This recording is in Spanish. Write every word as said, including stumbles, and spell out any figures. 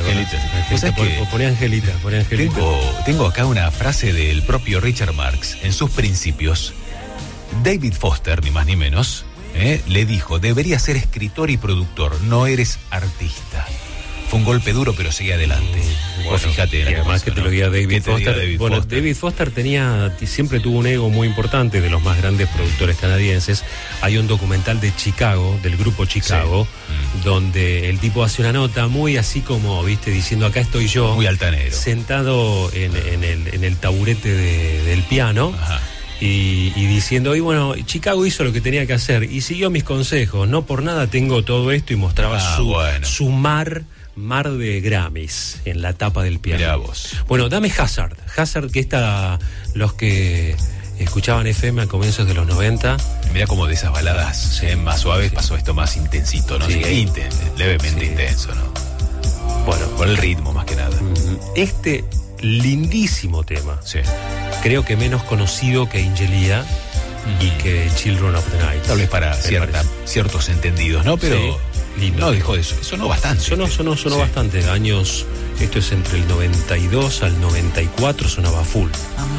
Angelita. ¿Vos sabés que Poné Angelita, poné Angelita. Tengo, tengo acá una frase del propio Richard Marx en sus principios. David Foster, ni más ni menos, ¿eh? le dijo: deberías ser escritor y productor, no eres artista. Fue un golpe duro, pero sigue adelante. Bueno, Vos fíjate. y además que te lo diga David Foster. David bueno, Foster? David Foster tenía, siempre tuvo un ego muy importante, de los más grandes productores canadienses. Hay un documental de Chicago, del grupo Chicago, sí. mm. donde el tipo hace una nota muy así como, viste, diciendo: acá estoy yo. Muy altanero. Sentado en, en, el, en el taburete de, del piano. Ajá. Y, y diciendo, y bueno, Chicago hizo lo que tenía que hacer y siguió mis consejos. No por nada tengo todo esto, y mostraba ah, su, bueno. su mar... mar de Grammys en la tapa del piano. Mirá vos. Bueno, dame Hazard. Hazard, que está, los que escuchaban F M a comienzos de los noventa. Mirá como de esas baladas sí, eh, más suaves sí. pasó esto más intensito, ¿no? Sí. Sí, inten, levemente sí. intenso, ¿no? Bueno, por el ritmo más que nada. Este lindísimo tema. Sí. Creo que menos conocido que Angelia mm. y que Children of the Night. Tal vez para cierta, ciertos entendidos, ¿no? Pero... Sí. Lindo. No, dijo eso. Sonó bastante. Sonó, sonó, sonó sí. bastante. Años, esto es entre el noventa y dos al noventa y cuatro, sonaba full.